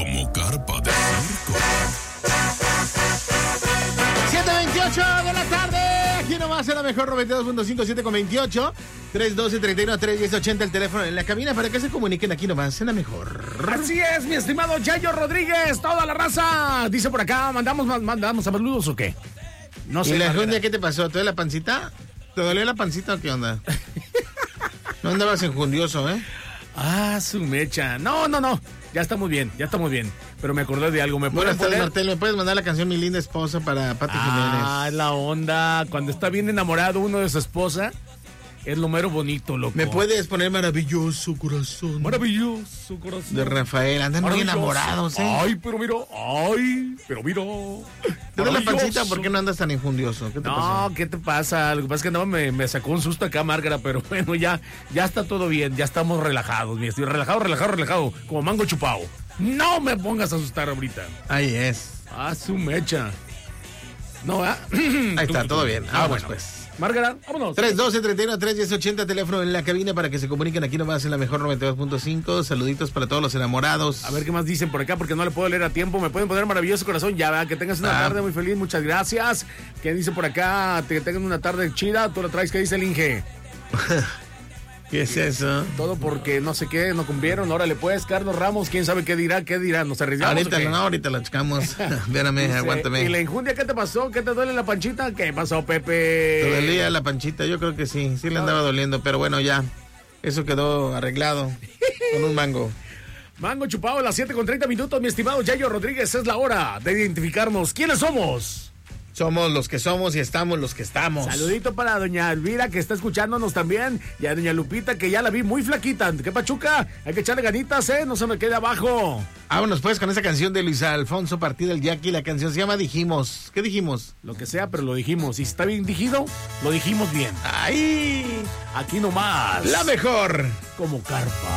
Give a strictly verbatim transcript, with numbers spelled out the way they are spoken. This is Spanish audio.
Como carpa de circo. siete veintiocho de la tarde. Aquí nomás en la mejor noventa y dos punto cinco, siete con veintiocho. tres doce, treinta y uno, tres diez, ochenta el teléfono en la cabina para que se comuniquen aquí nomás en la mejor. Así es, mi estimado Yayo Rodríguez, toda la raza. Dice por acá, ¿mandamos mandamos saludos o qué? No sé. ¿Y la enjundia qué te pasó? ¿Te duele la pancita? ¿Te dolió la pancita o qué onda? No andabas enjundioso, ¿eh? Ah, su mecha. No, no, no. Ya está muy bien, ya está muy bien. Pero me acordé de algo. ¿Me Buenas tardes, poner? Martel. ¿Me puedes mandar la canción Mi Linda Esposa para Pati Jiménez? Ah, la onda. Cuando está bien enamorado uno de su esposa, es lo mero bonito, loco. ¿Me puedes poner Maravilloso Corazón? Maravilloso corazón. De Rafael. Andan muy enamorados, ¿eh? Ay, pero mira, ay, pero mira. ¿Te duele la pancita? ¿Por qué no andas tan injundioso? ¿Qué te No, pasó? ¿qué te pasa? Lo que pasa es que andaba, me, me sacó un susto acá, Márgara, pero bueno, ya, ya está todo bien, ya estamos relajados, mi estoy relajado, relajado, relajado, como mango chupado. No me pongas a asustar ahorita. Ahí es. Ah, su mecha. No, ¿ah? Ahí está, todo bien. Ah, Vamos, bueno. pues. Márgara, vámonos. tres doce, treinta y uno, tres diez, ochenta, teléfono en la cabina para que se comuniquen aquí nomás en la mejor noventa y dos punto cinco. Saluditos para todos los enamorados. A ver qué más dicen por acá, porque no le puedo leer a tiempo. Me pueden poner Maravilloso Corazón. Ya, ¿verdad? Que tengas una Ah. tarde muy feliz. Muchas gracias. ¿Qué dice por acá? Que tengan una tarde chida. Tú la traes. ¿Qué dice el Inge? ¿Qué es eso? Todo porque no sé qué, no cumplieron. Órale, pues, Carlos Ramos, quién sabe qué dirá, qué dirá. ¿Nos arriesgamos Ahorita o qué? no, ahorita lo checamos. Espérame, Dice, aguántame. ¿y la injundia qué te pasó? ¿Qué te duele la panchita? ¿Qué pasó, Pepe? ¿Te dolía la panchita? Yo creo que sí, sí le andaba doliendo, pero bueno, ya. Eso quedó arreglado con un mango. Mango chupado a las siete con treinta minutos, mi estimado Yayo Rodríguez. Es la hora de identificarnos. ¿Quiénes somos? Somos los que somos y estamos los que estamos. Saludito para doña Elvira, que está escuchándonos también, y a doña Lupita, que ya la vi muy flaquita. ¿Qué pachuca? Hay que echarle ganitas, ¿eh? No se me quede abajo. Vámonos pues con esa canción de Luis Alfonso Partido del Yaqui. La canción se llama Dijimos. ¿Qué dijimos? Lo que sea, pero lo dijimos. Y si está bien dijido, lo dijimos bien. ¡Ay! Aquí nomás. La mejor. Como carpa.